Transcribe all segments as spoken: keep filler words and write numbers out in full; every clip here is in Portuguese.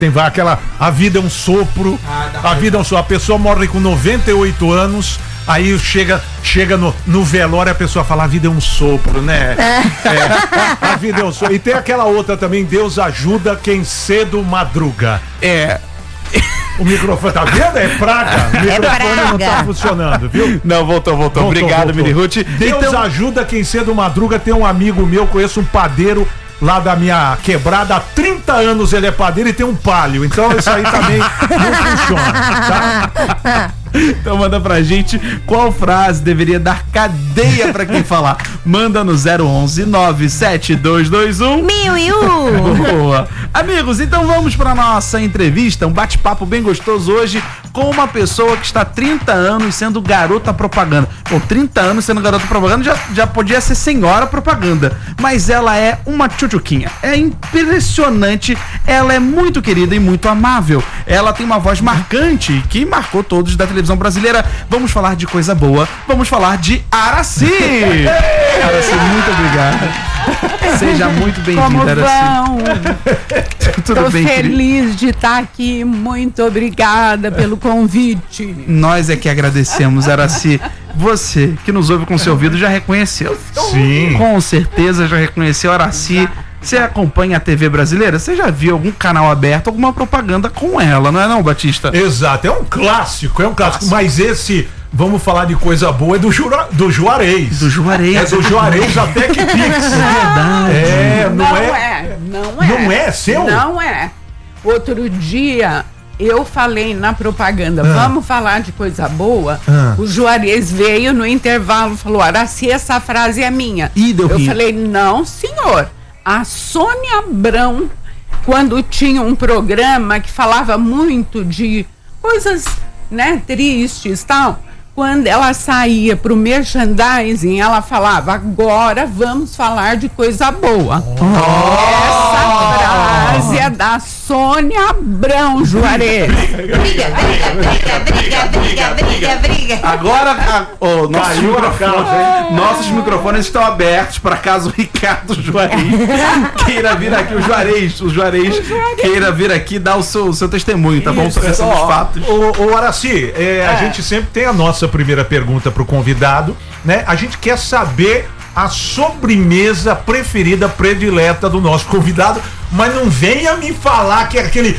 Tem vai aquela, a vida é um sopro, ah, a vida é um sopro, a pessoa morre com noventa e oito anos, aí chega, chega no, no velório, a pessoa fala, a vida é um sopro, né? É, a vida é um sopro. E tem aquela outra também, Deus ajuda quem cedo madruga. É. O microfone, tá vendo? É praga. O microfone é não tá funcionando, viu? Não, voltou, voltou. voltou Obrigado, Miliruti. Deus então... ajuda quem cedo madruga. Tem um amigo meu, conheço um padeiro lá da minha quebrada, há trinta anos ele é padeiro e tem um palio, então isso aí também não funciona, tá? Então manda pra gente qual frase deveria dar cadeia pra quem falar. Manda no zero onze nove sete dois dois um mil e um. Boa. Amigos, então vamos pra nossa entrevista, um bate-papo bem gostoso hoje com uma pessoa que está há trinta anos sendo garota propaganda. Pô, trinta anos sendo garota propaganda já, já podia ser senhora propaganda, mas ela é uma tchutchuquinha. É impressionante, ela é muito querida e muito amável. Ela tem uma voz marcante que marcou todos da televisão brasileira. Vamos falar de coisa boa, vamos falar de Aracy. Aracy, muito obrigado. Seja muito bem-vinda, Aracy. Tudo Tô bem, feliz querido? de estar aqui, muito obrigada pelo convite. Nós é que agradecemos, Aracy. Você que nos ouve com seu ouvido já reconheceu. Sim. Com certeza já reconheceu Aracy. Você acompanha a T V brasileira? Você já viu algum canal aberto, alguma propaganda com ela, não é não, Batista? Exato, é um clássico, é um clássico, clássico. Mas esse, vamos falar de coisa boa, é do, Jura, do Juarez. Do Juarez. É do Juarez até que Pix. É verdade. É, não, não é, é. Não é. Não é seu? Não é. Outro dia eu falei na propaganda, ah. vamos falar de coisa boa. Ah. O Juarez veio no intervalo, falou, Aracy, essa frase é minha. Ih, deu eu rio. falei, não, senhor. A Sônia Abrão, quando tinha um programa que falava muito de coisas, né, tristes e tal, quando ela saía pro merchandising, ela falava, agora vamos falar de coisa boa. Oh. Essa frase é da Sônia Abrão, Juarez. Briga, briga, briga, briga, briga, briga, briga. Agora, a, oh, nossos, microfones, nossos microfones estão abertos para caso o Ricardo Juarez queira vir aqui, o Juarez, o Juarez, o Juarez. queira vir aqui dar o seu, o seu testemunho, tá bom? Sobre esses fatos. Ô, ô Aracy, é, é. a gente sempre tem a nossa primeira pergunta pro convidado, né? A gente quer saber a sobremesa preferida, predileta do nosso convidado, mas não venha me falar que é aquele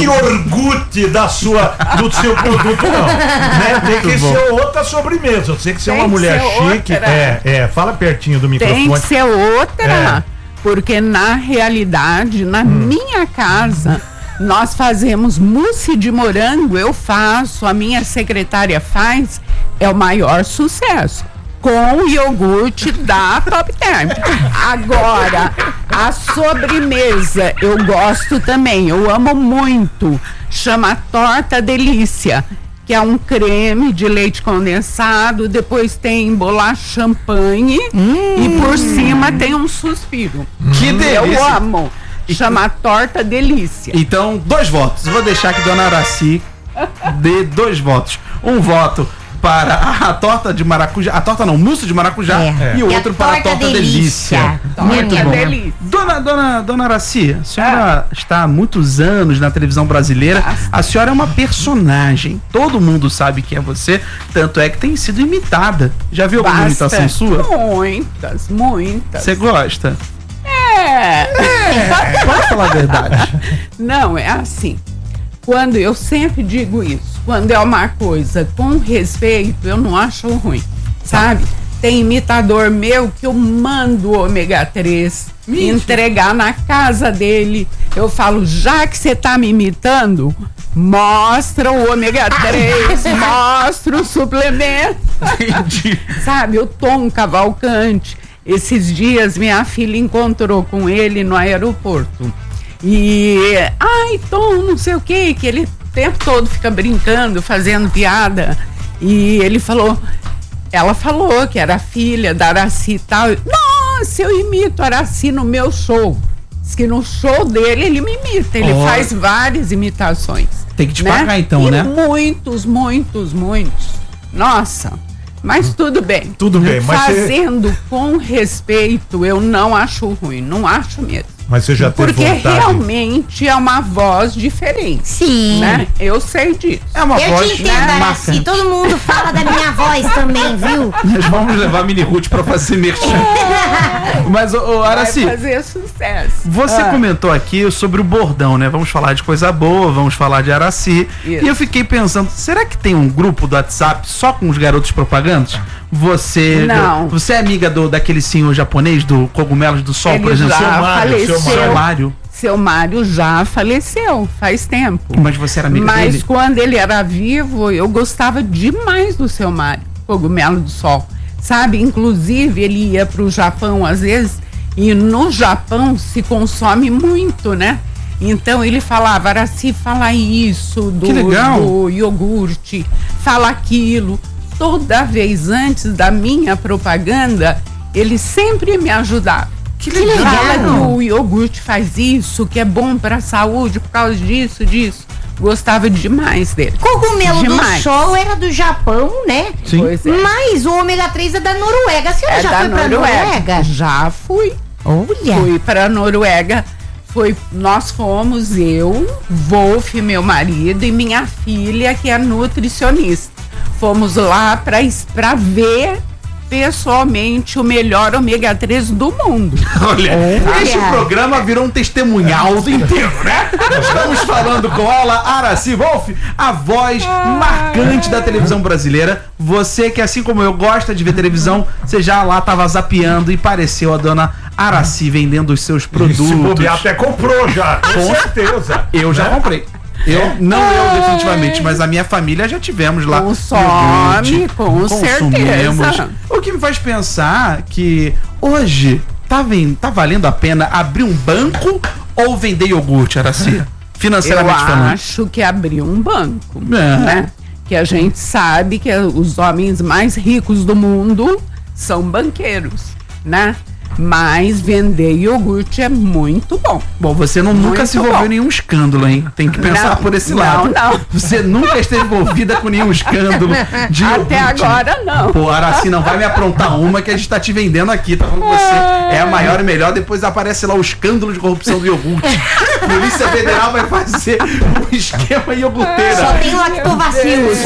iogurte da sua, do seu produto, não. Né? Tem que ser outra sobremesa. Eu sei que você é uma mulher chique. É, é, fala pertinho do microfone. Tem que ser outra, é. porque na realidade, na hum. minha casa, nós fazemos mousse de morango, eu faço, a minha secretária faz, é o maior sucesso. Com iogurte da Top Term. Agora, a sobremesa eu gosto também, eu amo muito. Chama Torta Delícia, que é um creme de leite condensado, depois tem bolacha champanhe hum. e por cima tem um suspiro. Que delícia! Eu amo. Chama Torta Delícia. Então, dois votos. Eu vou deixar que Dona Aracy dê dois votos. Um voto para a torta de maracujá, a torta não, mousse de maracujá, é. e o outro para a torta delícia. delícia. Muito torta bom. Delícia. Dona, dona, dona Aracy, a senhora é. está há muitos anos na televisão brasileira, a senhora é uma personagem, todo mundo sabe que é você, tanto é que tem sido imitada. Já viu alguma Bastante. imitação sua? Muitas, muitas. Você gosta? É. é. Pode falar a verdade. Não, é assim. Quando eu sempre digo isso, quando é uma coisa com respeito, eu não acho ruim, sabe? Tem imitador meu que eu mando o ômega três Mentira. entregar na casa dele. Eu falo, já que você tá me imitando, mostra o ômega três, mostra o suplemento. Entendi. Sabe, o Tom Cavalcante, esses dias minha filha encontrou com ele no aeroporto. E, ai, Tom, não sei o que, que ele o tempo todo fica brincando, fazendo piada. E ele falou, ela falou que era filha da Aracy e tal. Nossa, eu imito a Aracy no meu show. Diz que no show dele ele me imita, ele oh. faz várias imitações. Tem que te né? pagar então, e né? Muitos, muitos, muitos. Nossa, mas tudo bem. Tudo bem, mas fazendo você... com respeito, eu não acho ruim, não acho mesmo. Mas você já teve Porque vontade? realmente é uma voz diferente. Sim. Né? Eu sei disso. É uma Eu voz te entendo, Araci. marcante. Todo mundo fala da minha voz também, viu? Nós vamos levar a Mini Ruth pra fazer merchan. Mas, ô, ô, Araci, Vai fazer sucesso. você Ah. comentou aqui sobre o bordão, né? Vamos falar de coisa boa, vamos falar de Araci. Isso. E eu fiquei pensando, será que tem um grupo do WhatsApp só com os garotos propagandas? Você Não. você é amiga do, daquele senhor japonês do Cogumelos do Sol, Ele por exemplo? já Seu Mário, faleceu. seu Seu Mário. Seu Mário já faleceu faz tempo. Mas você era amiga Mas dele? quando ele era vivo, eu gostava demais do Seu Mário, Cogumelo do Sol. Sabe, inclusive ele ia para o Japão às vezes, e no Japão se consome muito, né? Então ele falava, Araci, fala isso do, Que legal. do iogurte, fala aquilo. Toda vez antes da minha propaganda, ele sempre me ajudava. Que legal. Fala que o iogurte faz isso, que é bom para a saúde por causa disso, disso. Gostava demais dele. Cogumelo Demais. do Sol era do Japão, né? Sim. Pois é. Mas o ômega três é da Noruega. A senhora É já da foi pra Noruega. Noruega? Já fui. Olha. Fui para Noruega. Foi, nós fomos, eu, Wolf, meu marido, e minha filha, que é nutricionista. Fomos lá para ver pessoalmente o melhor ômega três do mundo. Olha, este programa virou um testemunhal inteiro, né? Estamos falando com ela, Araci Wolf, a voz marcante da televisão brasileira. Você que, assim como eu, gosta de ver televisão, você já lá tava zapeando e pareceu a dona Araci vendendo os seus Se produtos. bobear, até comprou já, com certeza. Eu já Né? comprei. Eu, não eu definitivamente, mas a minha família já tivemos lá. Consome, iogurte, com consumimos. certeza. O que me faz pensar que hoje tá, ven- tá valendo a pena abrir um banco ou vender iogurte, Araci? Eu Financeiramente falando. acho que abriu um banco, É. né? Que a gente sabe que os homens mais ricos do mundo são banqueiros, né? Mas vender iogurte é muito bom. Bom, você não, nunca Muito se envolveu bom. em nenhum escândalo, hein? Tem que pensar Não, por esse não, lado. não. Você nunca esteve envolvida com nenhum escândalo de Até iogurte. agora não. Pô, Araci, não vai me aprontar uma que a gente tá te vendendo aqui, tá falando que você é a maior e melhor, depois aparece lá o escândalo de corrupção do iogurte. Polícia Federal vai fazer um esquema iogurteira. Só tem lactobacilos.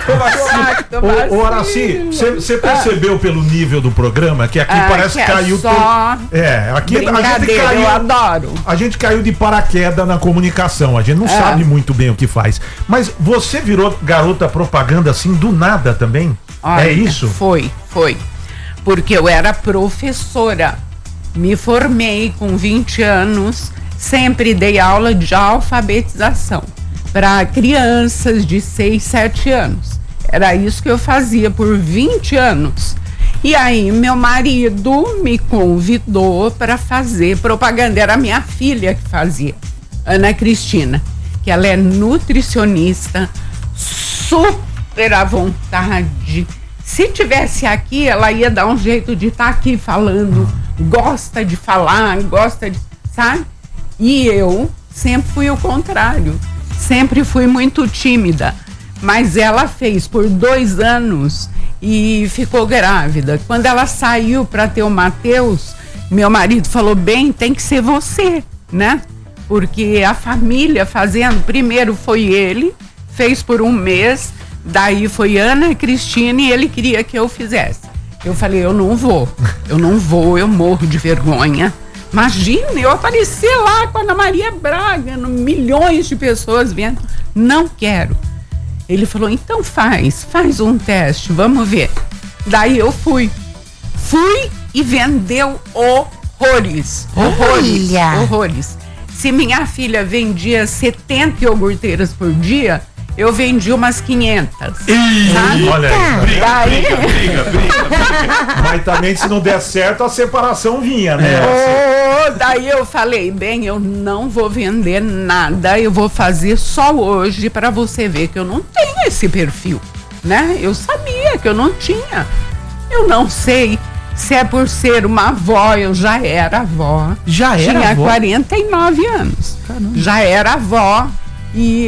Ô, ô Araci, você percebeu pelo nível do programa que aqui Ah, parece que que é caiu. só to- É, aqui a gente brincadeira, caiu. eu adoro. A gente caiu de paraquedas na comunicação, a gente não É. sabe muito bem o que faz. Mas você virou garota propaganda assim do nada também? Olha, é isso? Foi, foi. Porque eu era professora. Me formei com vinte anos, sempre dei aula de alfabetização para crianças de seis, sete anos. Era isso que eu fazia por vinte anos. E aí meu marido me convidou para fazer propaganda. Era minha filha que fazia, Ana Cristina, que ela é nutricionista, super à vontade. Se tivesse aqui, ela ia dar um jeito de estar aqui falando. Gosta de falar, gosta de, sabe? E eu sempre fui o contrário. Sempre fui muito tímida. Mas ela fez por dois anos e ficou grávida. Quando ela saiu para ter o Matheus, meu marido falou, bem, tem que ser você, né? Porque a família fazendo, primeiro foi ele, fez por um mês, daí foi Ana Cristina e ele queria que eu fizesse. Eu falei, eu não vou, eu não vou, eu morro de vergonha. Imagina, eu aparecer lá com a Ana Maria Braga, no, milhões de pessoas vendo. Não quero. Ele falou, então faz, faz um teste, vamos ver. Daí eu fui. Fui e vendeu horrores. Horrores. Olha. Horrores. Se minha filha vendia setenta iogurteiras por dia, eu vendi umas quinhentas. Sabe? Olha aí. Daí, Briga, briga, briga. Mas também se não der certo, a separação vinha, né? oh, daí eu falei, bem, eu não vou vender nada, eu vou fazer só hoje para você ver que eu não tenho esse perfil, né? Eu sabia que eu não tinha. Eu não sei se é por ser uma avó, eu já era avó. Já era Tinha avó? quarenta e nove anos. Caramba. Já era avó e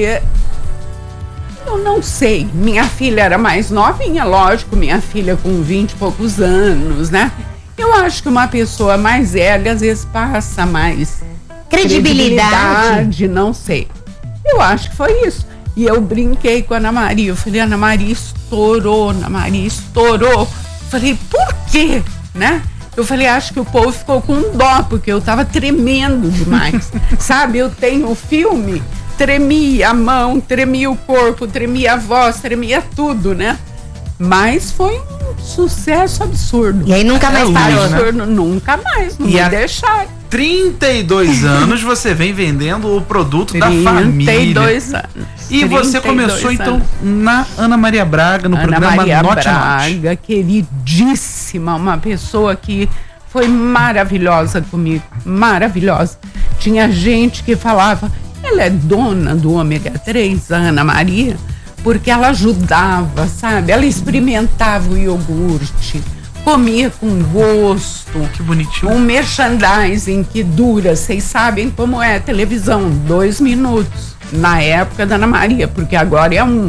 eu não sei. Minha filha era mais novinha, lógico, minha filha com vinte e poucos anos, né? Eu acho que uma pessoa mais velha às vezes passa mais Credibilidade. credibilidade, não sei. Eu acho que foi isso. E eu brinquei com a Ana Maria. Eu falei, Ana Maria estourou, Ana Maria estourou. Falei, por quê? Né? Eu falei, acho que o povo ficou com dó, porque eu tava tremendo demais. Sabe, eu tenho o filme, tremia a mão, tremia o corpo, tremia a voz, tremia tudo, né? Mas foi um sucesso absurdo. E aí nunca mais É parou, luz, né? Absurdo, nunca mais, não E vou a- deixar. trinta e dois anos você vem vendendo o produto da trinta família. e dois anos. E você trinta e dois começou então anos. na Ana Maria Braga, no Ana programa Maria Note a Note. Braga, queridíssima, uma pessoa que foi maravilhosa comigo, maravilhosa. Tinha gente que falava, ela é dona do ômega três, a Ana Maria, porque ela ajudava, sabe? Ela experimentava o iogurte, comia com gosto. Que bonitinho. Um merchandising que dura, vocês sabem como é a televisão, dois minutos. Na época da Ana Maria, porque agora é um.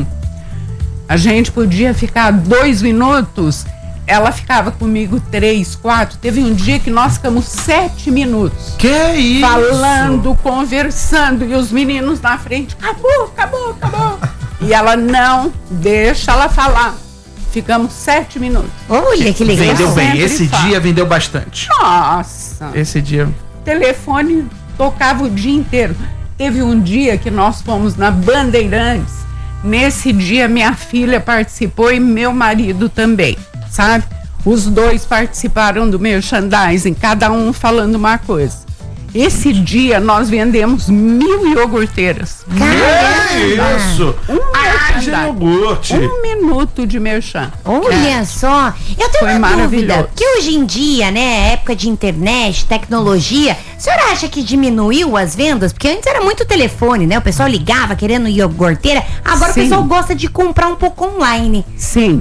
A gente podia ficar dois minutos, ela ficava comigo três, quatro. Teve um dia que nós ficamos sete minutos. Que isso? Falando, conversando, e os meninos na frente, acabou, acabou, acabou. E ela, não, deixa ela falar. Ficamos sete minutos. Olha que legal. Vendeu bem. Sempre Esse fala. dia vendeu bastante. Nossa! Esse dia. Telefone tocava o dia inteiro. Teve um dia que nós fomos na Bandeirantes. Nesse dia, minha filha participou e meu marido também, sabe? Os dois participaram do merchandising, cada um falando uma coisa. Esse dia, nós vendemos mil iogurteiras. Que isso? Um Ah, de merchandising. iogurte. Um minuto de merchan. Olha só, eu tenho Foi uma maravilhoso. dúvida, que hoje em dia, né, época de internet, tecnologia, a senhora acha que diminuiu as vendas? Porque antes era muito telefone, né, o pessoal ligava querendo iogurteira, agora Sim. o pessoal gosta de comprar um pouco online. Sim,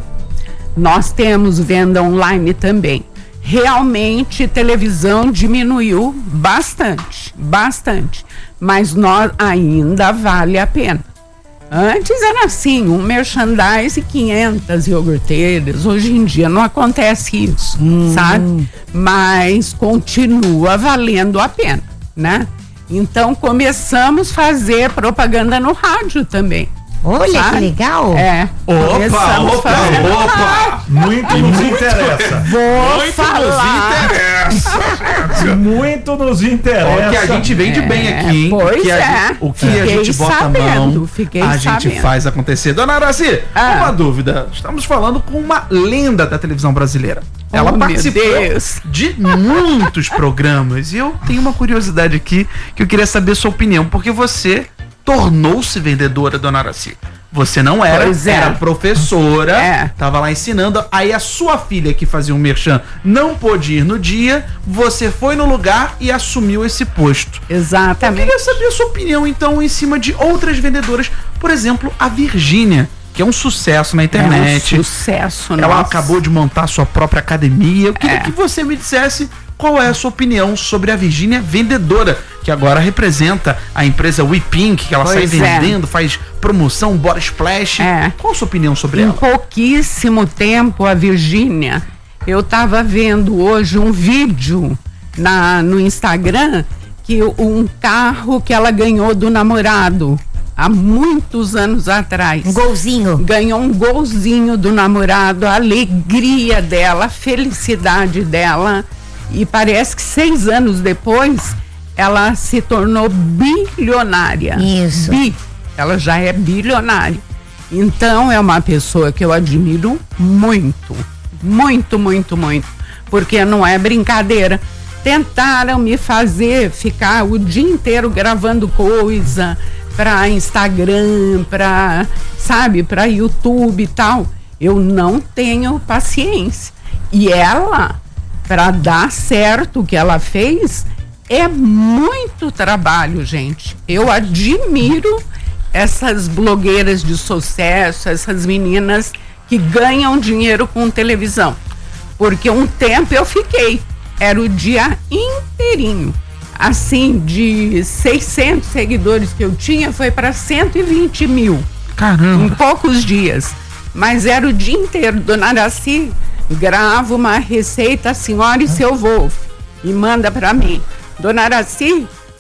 nós temos venda online também. Realmente, televisão diminuiu bastante, bastante. Mas nós ainda vale a pena. Antes era assim, um merchandise quinhentas iogurteiras. Hoje em dia não acontece isso, sabe? Mas continua valendo a pena, né? Então começamos a fazer propaganda no rádio também. Olha que sabe? legal. É. Opa, começamos opa, fazendo no opa. rádio. Muito nos interessa. Vou Muito falar. nos interessa. Muito nos interessa. Ó, que a gente vende bem É, aqui, hein? pois que a é. gente- o que a Fiquei gente bota a sabendo, mão, fiquei a gente sabendo. faz acontecer. Dona Araci, Ah. uma dúvida. Estamos falando com uma lenda da televisão brasileira. Oh, Ela meu participou Deus. de muitos programas. E eu tenho uma curiosidade aqui que eu queria saber sua opinião, porque você tornou-se vendedora, Dona Araci. Você não era, Pois é. era professora, É. tava lá ensinando. Aí a sua filha, que fazia um merchan, não pôde ir no dia. Você foi no lugar e assumiu esse posto. Eu Exatamente. queria saber a sua opinião, então, em cima de outras vendedoras. Por exemplo, a Virgínia, que é um sucesso na internet. É um sucesso, Ela nossa. acabou de montar sua própria academia. Eu queria É. que você me dissesse qual é a sua opinião sobre a Virgínia vendedora, que agora representa a empresa WePink, que ela Pois sai é. vendendo, faz promoção, body splash. É. Qual a sua opinião sobre Em ela? pouquíssimo tempo, a Virgínia, eu tava vendo hoje um vídeo na, no Instagram que um carro que ela ganhou do namorado há muitos anos atrás. Um golzinho. Ganhou um golzinho do namorado, a alegria dela, a felicidade dela. E parece que seis anos depois ela se tornou bilionária. Isso. Bi. Ela já é bilionária. Então é uma pessoa que eu admiro muito. Muito, muito, muito. Porque não é brincadeira. Tentaram me fazer ficar o dia inteiro gravando coisa para Instagram, para, sabe, para YouTube e tal. Eu não tenho paciência. E ela, para dar certo o que ela fez, é muito trabalho, gente. Eu admiro essas blogueiras de sucesso, essas meninas que ganham dinheiro com televisão. Porque um tempo eu fiquei, era o dia inteirinho. Assim, de seiscentos seguidores que eu tinha, foi para cento e vinte mil. Em Caramba. poucos dias. Mas era o dia inteiro. Dona Araci, grava uma receita, a senhora e seu Wolf, e manda para mim. Dona Araci,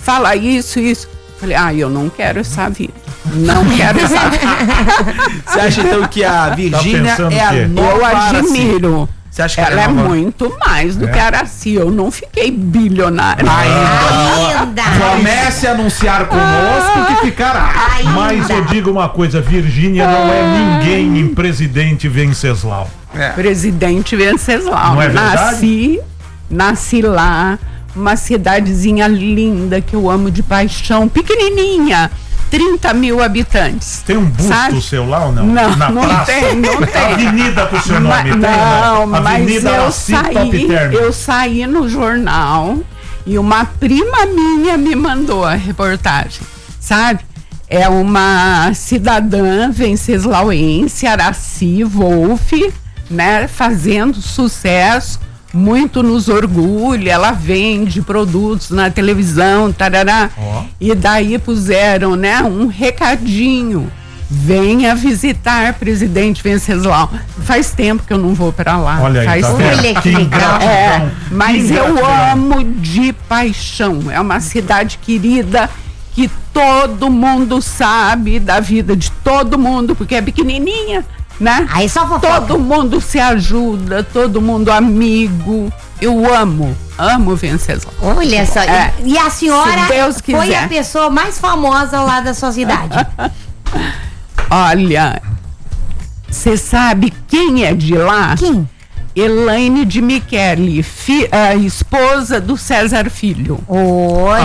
fala isso, isso. Falei, ah, eu não quero essa vida. Não quero essa vida. Você acha então que a Virgínia pensando é o a quê? nova Eu Araci? admiro. Você acha que Ela ela é nova? muito mais do que a Araci. Eu não fiquei bilionária. Ainda. Comece a anunciar conosco que ficará. Ainda. Mas eu digo uma coisa, Virgínia não é ninguém em Presidente Venceslau. Presidente Venceslau. Não é verdade? Nasci, nasci lá, uma cidadezinha linda que eu amo de paixão, pequenininha, trinta mil habitantes. Tem um busto Sabe? seu lá ou não? Não, Na não praça? tem, não tem. Avenida com o seu Ma- nome tem? não, mas Avenida eu Araci Top saí, Term. eu saí no jornal e uma prima minha me mandou a reportagem, sabe? É uma cidadã venceslauense, Araci Wolff, né? Fazendo sucesso, muito nos orgulha, ela vende produtos na televisão, tarará. Ó. E daí puseram, né, um recadinho. Venha visitar Presidente Venceslau. Faz tempo que eu não vou pra lá. Olha aí, Faz tá tempo. vendo? Olha que Que legal. ingratidão. É, mas Que eu ingratidão. amo de paixão. É uma cidade querida que todo mundo sabe da vida de todo mundo, porque é pequenininha, né? Aí só fofoca. Todo mundo se ajuda, todo mundo amigo. Eu amo, amo Venceslau. Olha só. É. E, e a senhora Se Deus foi quiser. a pessoa mais famosa lá da sua cidade. Olha, você sabe quem é de lá? Quem? Elaine de Michele, fi- a esposa do César Filho. Olha.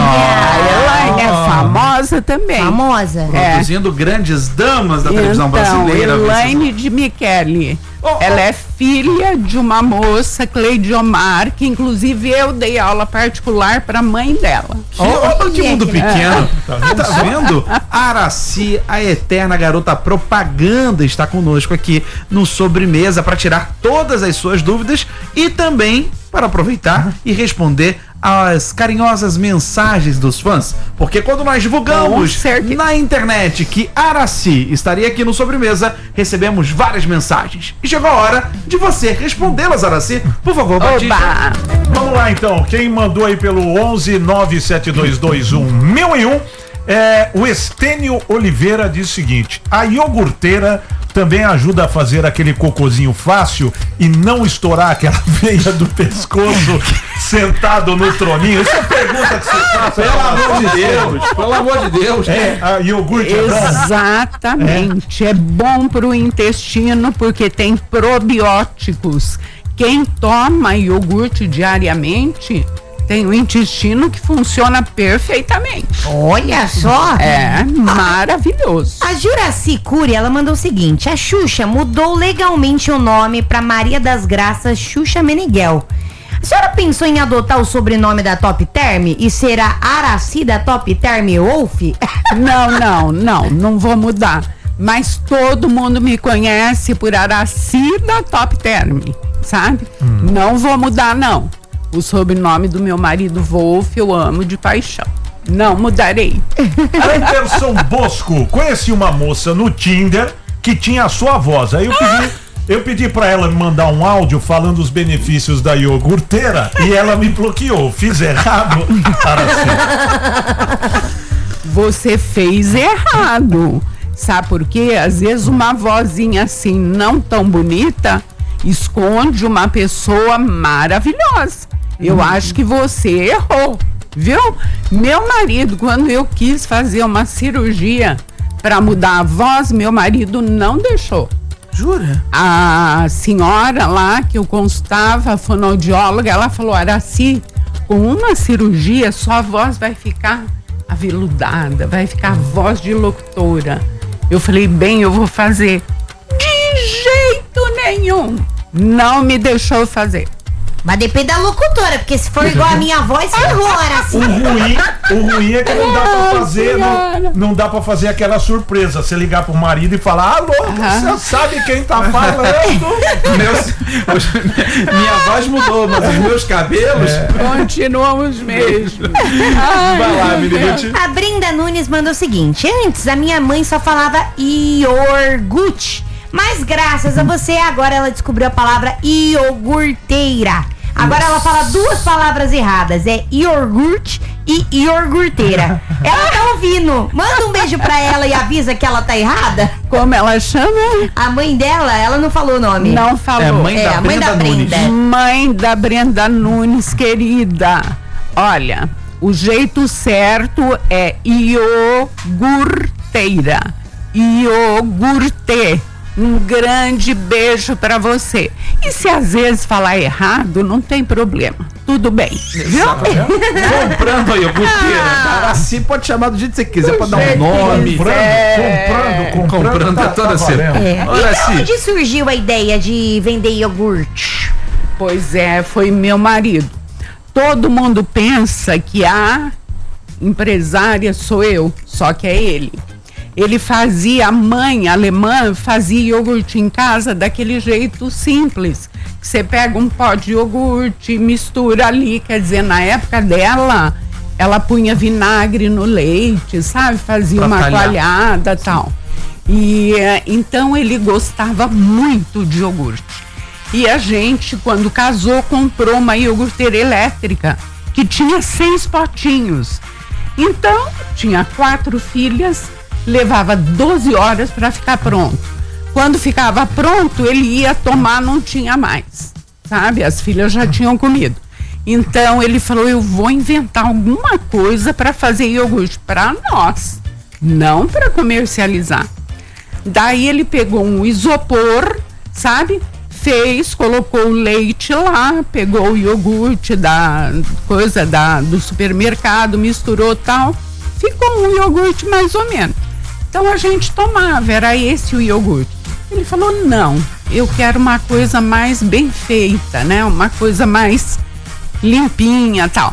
A Elaine é famosa também. Famosa. É. Produzindo grandes damas da televisão Então, brasileira. Elaine de Michele. Oh, oh. Ela é filha de uma moça, Cleidiomar, que inclusive eu dei aula particular para a mãe dela. Que, oh, que mundo que pequeno. Tá vendo? A Araci, a eterna garota propaganda, está conosco aqui no Sobremesa para tirar todas as suas dúvidas e também para aproveitar e responder as carinhosas mensagens dos fãs. Porque quando nós divulgamos Com certeza. na internet que Araci estaria aqui no Sobremesa, recebemos várias mensagens. E chegou a hora de você respondê-las, Araci. Por favor, Batista. Oba! Vamos lá então, quem mandou aí pelo onze nove sete dois dois um mil e um, é, o Estênio Oliveira diz o seguinte: a iogurteira também ajuda a fazer aquele cocôzinho fácil e não estourar aquela veia do pescoço sentado no troninho. Isso é pergunta que você faz. Pelo amor de Deus, pelo amor de Deus. É, a iogurte é bom. Exatamente. É, bom para o intestino porque tem probióticos. Quem toma iogurte diariamente tem o intestino que funciona perfeitamente. Olha só. É maravilhoso. A Juraci Cury, ela mandou o seguinte: a Xuxa mudou legalmente o nome pra Maria das Graças Xuxa Meneghel. A senhora pensou em adotar o sobrenome da Top Term e ser a Araci da Top Term Wolff? Não, não, não, não vou mudar. Mas todo mundo me conhece por Araci da Top Term, sabe? Não vou mudar, não. O sobrenome do meu marido Wolff eu amo de paixão. Não mudarei. Anderson Bosco, conheci uma moça no Tinder que tinha a sua voz. Aí eu pedi, eu pedi pra ela me mandar um áudio falando os benefícios da iogurteira e ela me bloqueou. Fiz errado. Araci. Você fez errado. Sabe por quê? Às vezes uma vozinha assim não tão bonita esconde uma pessoa maravilhosa. Eu Uhum. acho que você errou, viu? Meu marido, quando eu quis fazer uma cirurgia para mudar a voz, meu marido não deixou. Jura? A senhora lá que eu consultava, a fonoaudióloga, ela falou: Araci, com uma cirurgia sua voz vai ficar aveludada, vai ficar voz de locutora. Eu falei: bem, eu vou fazer. De jeito nenhum, não me deixou fazer. Mas depende da locutora, porque se for igual a minha voz, ferrou, Araci. O ruim, o ruim é que não dá pra fazer, não, senhora. não dá pra fazer aquela surpresa. Você ligar pro marido e falar: alô, você sabe quem tá falando? Meus, os- minha voz mudou, mas os meus cabelos. Continuam os mesmos. Ai, Vai lá, meu Deus. menino. A Brenda Nunes mandou o seguinte: antes a minha mãe só falava iogurte, mas graças a você agora ela descobriu a palavra iogurteira. Agora ela fala duas palavras erradas, é iogurte e iogurteira. Ela tá ouvindo. Manda um beijo pra ela e avisa que ela tá errada. Como ela chama? A mãe dela, ela não falou o nome. Não falou. É mãe É, da a mãe Brenda da Brenda. Nunes. Mãe da Brenda Nunes, querida. Olha, o jeito certo é iogurteira. Iogurte. Um grande beijo pra você. E se às vezes falar errado, não tem problema. Tudo bem. Viu? Comprando a iogurteira. Ah. Assim pode chamar do jeito que você quiser, pode dar um jeito nome. que Comprando, É. comprando, comprando. Comprando tá, é toda tá certa. valendo. É. Olha, E de Ci. onde surgiu a ideia de vender iogurte? Pois é, foi meu marido. Todo mundo pensa que a empresária sou eu, só que é ele. Ele fazia, a mãe alemã fazia iogurte em casa daquele jeito simples. Que você pega um pó de iogurte, mistura ali, quer dizer, na época dela, ela punha vinagre no leite, sabe? Fazia Pra uma talhar. coalhada e tal. E eh, então ele gostava muito de iogurte. E a gente, quando casou, comprou uma iogurteira elétrica que tinha seis potinhos. Então, tinha quatro filhas, levava doze horas para ficar pronto. Quando ficava pronto, ele ia tomar, não tinha mais, sabe? As filhas já tinham comido. Então, ele falou, eu vou inventar alguma coisa para fazer iogurte para nós, não para comercializar. Daí ele pegou um isopor, sabe? Fez, colocou o leite lá, pegou o iogurte da coisa da, do supermercado, misturou tal, ficou um iogurte mais ou menos. Então a gente tomava, era esse o iogurte. Ele falou, não, eu quero uma coisa mais bem feita, né? Uma coisa mais limpinha tal.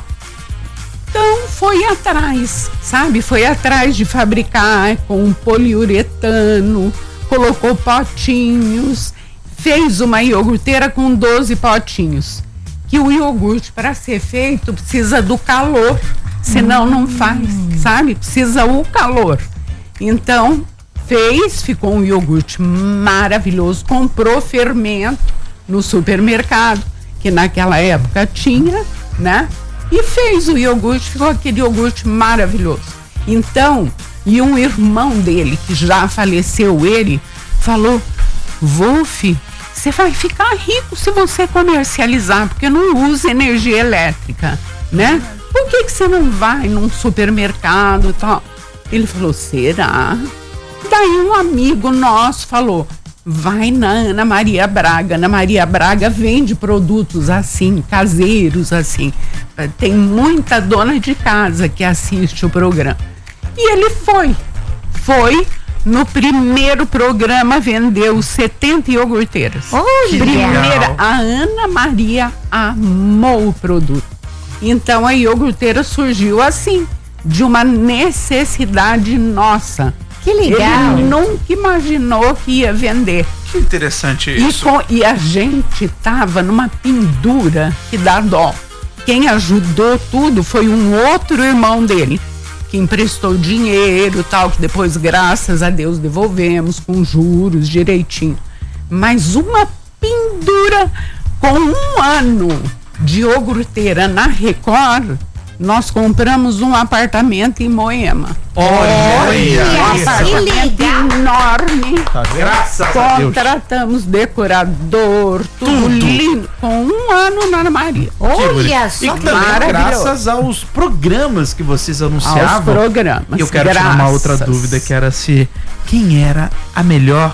Então foi atrás, sabe? Foi atrás de fabricar com poliuretano, colocou potinhos, fez uma iogurteira com doze potinhos. Que o iogurte, para ser feito, precisa do calor, senão não faz, sabe? Precisa o calor. Então, fez, ficou um iogurte maravilhoso, comprou fermento no supermercado, que naquela época tinha, né? E fez o iogurte, ficou aquele iogurte maravilhoso. Então, e um irmão dele, que já faleceu ele, falou, Wolf, você vai ficar rico se você comercializar, porque não usa energia elétrica, né? Por que que você não vai num supermercado e tal? Ele falou, será? Daí um amigo nosso falou, vai na Ana Maria Braga. Ana Maria Braga vende produtos assim, caseiros assim. Tem muita dona de casa que assiste o programa. E ele foi. Foi. No primeiro programa vendeu setenta iogurteiras. Oh, Primeira, a Ana Maria amou o produto. Então a iogurteira surgiu assim, de uma necessidade nossa. Que legal. Ele nunca imaginou que ia vender. Que interessante E, isso. com- e a gente tava numa pendura que dá dó. Quem ajudou tudo foi um outro irmão dele, que emprestou dinheiro e tal, que depois, graças a Deus, devolvemos com juros direitinho. Mas uma pendura com um ano de iogurteira na Record, nós compramos um apartamento em Moema. Olha, Um que apartamento legal. enorme. Tá vendo? graças a Deus. Contratamos decorador, tudo, Tudo. lindo, com um ano na Maria. Olha E só que também maravilhoso. graças aos programas que vocês Aos anunciavam. programas. E eu quero tirar uma outra graças. dúvida, que era se quem era a melhor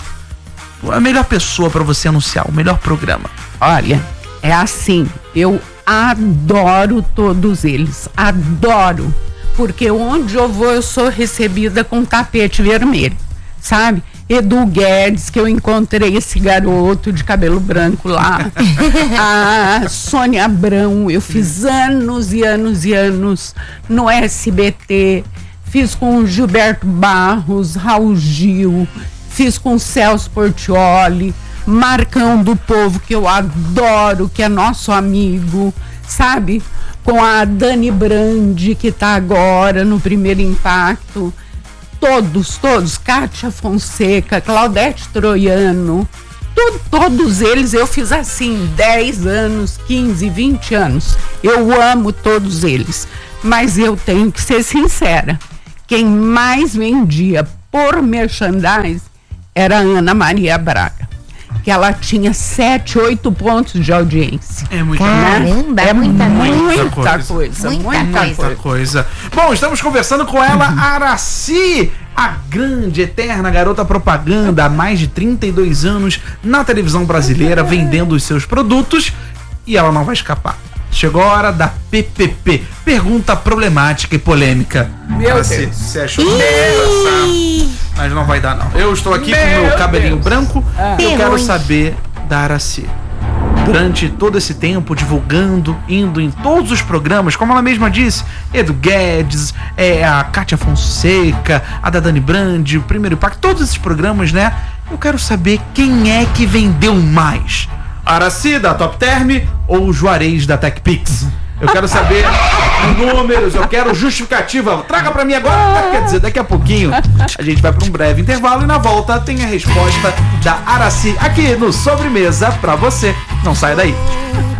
a melhor pessoa para você anunciar, o melhor programa. Olha, é assim, eu adoro todos eles, adoro, porque onde eu vou eu sou recebida com tapete vermelho, sabe? Edu Guedes, que eu encontrei esse garoto de cabelo branco lá, a Sônia Abrão, eu fiz anos e anos e anos no S B T, fiz com o Gilberto Barros, Raul Gil, fiz com o Celso Portiolli, Marcão do Povo, que eu adoro, que é nosso amigo, sabe? Com a Dani Brandi, que tá agora no Primeiro Impacto. Todos, todos, Kátia Fonseca, Claudete Troiano, to- todos eles eu fiz assim, dez anos, quinze, vinte anos. Eu amo todos eles. Mas eu tenho que ser sincera. Quem mais vendia por merchandise era a Ana Maria Braga. Que ela tinha sete, oito pontos de audiência. É muita Caramba, é muita Muita coisa. coisa, Muita muita coisa. coisa. coisa. Bom, estamos conversando com ela, Aracy, a grande, eterna garota propaganda, há mais de trinta e dois anos na televisão brasileira, vendendo os seus produtos, e ela não vai escapar. Chegou a hora da P P P. Pergunta problemática e polêmica. Meu Aracy, Deus. você achou que ia passar? Mas não vai dar, não. Eu estou aqui com o meu Meu cabelinho Deus. branco e eu Que quero ruim. saber da Aracy. Durante todo esse tempo, divulgando, indo em todos os programas, como ela mesma disse, Edu Guedes, é, a Kátia Fonseca, a da Dani Brandi, o Primeiro Impacto, todos esses programas, né? Eu quero saber quem é que vendeu mais. Aracy da Top Term ou o Juarez da TechPix? Eu quero saber números, eu quero justificativa. Traga pra mim agora. Quer dizer, daqui a pouquinho a gente vai pra um breve intervalo e na volta tem a resposta da Aracy aqui no Sobremesa pra você. Não saia daí.